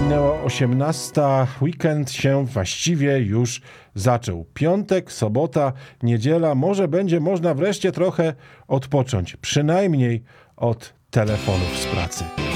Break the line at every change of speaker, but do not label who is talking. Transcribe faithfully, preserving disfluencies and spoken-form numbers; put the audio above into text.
minęła osiemnasta, weekend się właściwie już zaczął. Piątek, sobota, niedziela, może będzie można wreszcie trochę odpocząć, przynajmniej od telefonów z pracy.